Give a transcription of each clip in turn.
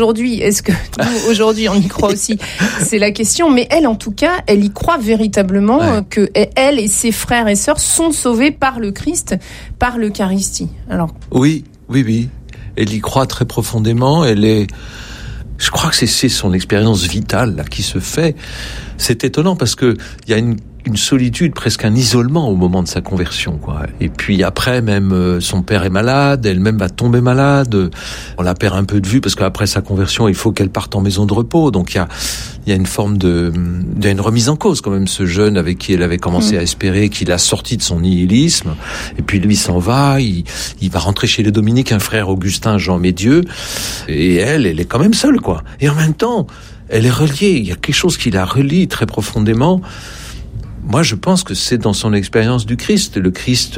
aujourd'hui, est-ce que nous, aujourd'hui, on y croit aussi? C'est la question. Mais elle, en tout cas, elle y croit véritablement que elle et ses frères et sœurs sont sauvés par le Christ, par l'Eucharistie. Alors. Oui. Elle y croit très profondément. Je crois que c'est son expérience vitale là qui se fait. C'est étonnant parce que il y a une solitude, presque un isolement au moment de sa conversion, quoi. Et puis après, même son père est malade, elle-même va tomber malade. On la perd un peu de vue parce qu'après sa conversion, il faut qu'elle parte en maison de repos. Donc il y a une forme il y a une remise en cause quand même, ce jeune avec qui elle avait commencé à espérer, qu'il a sorti de son nihilisme. Et puis lui s'en va, il va rentrer chez les dominicains, un frère Augustin Jean Médieu. Et elle est quand même seule, quoi. Et en même temps, elle est reliée. Il y a quelque chose qui la relie très profondément. Moi, je pense que c'est dans son expérience du Christ. Le Christ,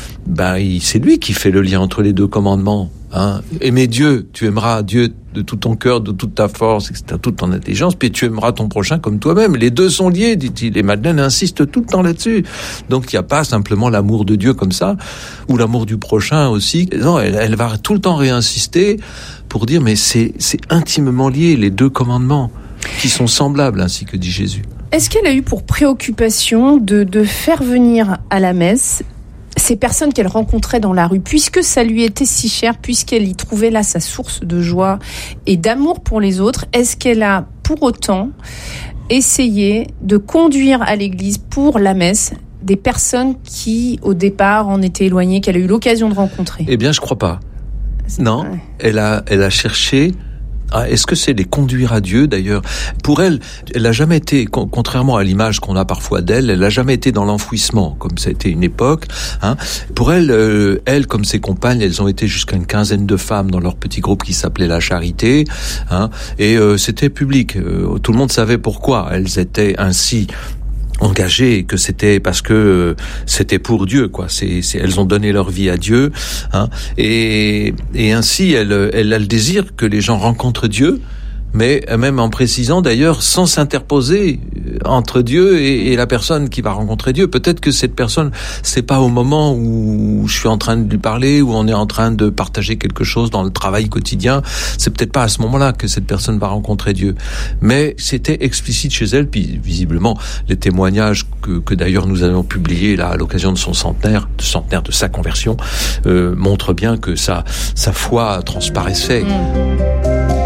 c'est lui qui fait le lien entre les deux commandements. Aimer Dieu, tu aimeras Dieu de tout ton cœur, de toute ta force, etc., toute ton intelligence, puis tu aimeras ton prochain comme toi-même. Les deux sont liés, dit-il. Et Madeleine insiste tout le temps là-dessus. Donc, il n'y a pas simplement l'amour de Dieu comme ça, ou l'amour du prochain aussi. Non, elle va tout le temps réinsister pour dire, mais c'est intimement lié, les deux commandements, qui sont semblables, ainsi que dit Jésus. Est-ce qu'elle a eu pour préoccupation de faire venir à la messe ces personnes qu'elle rencontrait dans la rue, puisque ça lui était si cher, puisqu'elle y trouvait là sa source de joie et d'amour pour les autres? Est-ce qu'elle a pour autant essayé de conduire à l'église pour la messe des personnes qui, au départ, en étaient éloignées, qu'elle a eu l'occasion de rencontrer? Eh bien, je crois pas. Non, elle a cherché. Est-ce que c'est les conduire à Dieu, d'ailleurs? Pour elle, elle n'a jamais été, contrairement à l'image qu'on a parfois d'elle, elle n'a jamais été dans l'enfouissement, comme ça a été une époque. Pour elle, elle, comme ses compagnes, elles ont été jusqu'à une quinzaine de femmes dans leur petit groupe qui s'appelait La Charité. Et c'était public. Tout le monde savait pourquoi elles étaient ainsi engagées, que c'était parce que c'était pour Dieu, quoi. Elles ont donné leur vie à Dieu, et ainsi elle a le désir que les gens rencontrent Dieu, mais même en précisant d'ailleurs sans s'interposer entre Dieu et la personne qui va rencontrer Dieu. Peut-être que cette personne, c'est pas au moment où je suis en train de lui parler, où on est en train de partager quelque chose dans le travail quotidien, c'est peut-être pas à ce moment-là que cette personne va rencontrer Dieu. Mais c'était explicite chez elle, puis visiblement les témoignages que d'ailleurs nous avons publiés là à l'occasion de son centenaire de sa conversion, montrent bien que sa foi transparaissait.